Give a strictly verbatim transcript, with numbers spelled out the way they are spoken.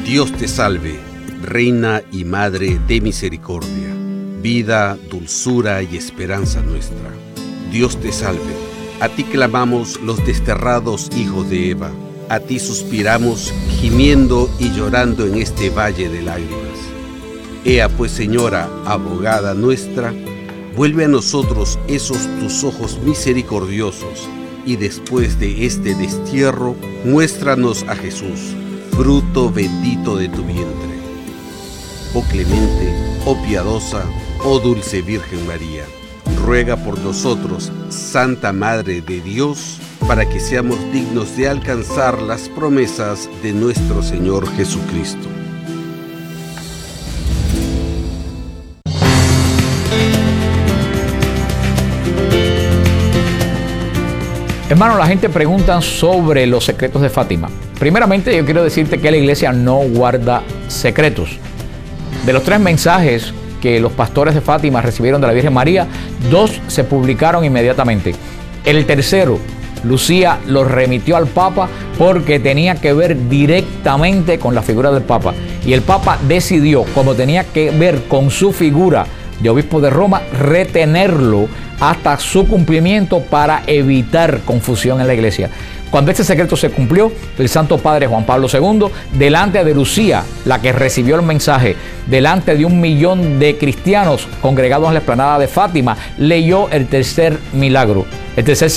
Dios te salve, Reina y Madre de misericordia, vida, dulzura y esperanza nuestra. Dios te salve, a ti clamamos los desterrados hijos de Eva, a ti suspiramos gimiendo y llorando en este valle de lágrimas. Ea pues, Señora, abogada nuestra, vuelve a nosotros esos tus ojos misericordiosos, y después de este destierro, muéstranos a Jesús, fruto bendito de tu vientre. Oh clemente, oh piadosa, oh dulce Virgen María, ruega por nosotros, Santa Madre de Dios, para que seamos dignos de alcanzar las promesas de nuestro Señor Jesucristo. Hermano, la gente pregunta sobre los secretos de Fátima. Primeramente, yo quiero decirte que la iglesia no guarda secretos. De los tres mensajes que los pastores de Fátima recibieron de la Virgen María, dos se publicaron inmediatamente. El tercero, Lucía lo remitió al Papa porque tenía que ver directamente con la figura del Papa. Y el Papa decidió, como tenía que ver con su figura de obispo de Roma, retenerlo hasta su cumplimiento para evitar confusión en la iglesia. Cuando este secreto se cumplió, el Santo Padre Juan Pablo segundo, delante de Lucía, la que recibió el mensaje, delante de un millón de cristianos congregados en la explanada de Fátima, leyó el tercer milagro. El tercer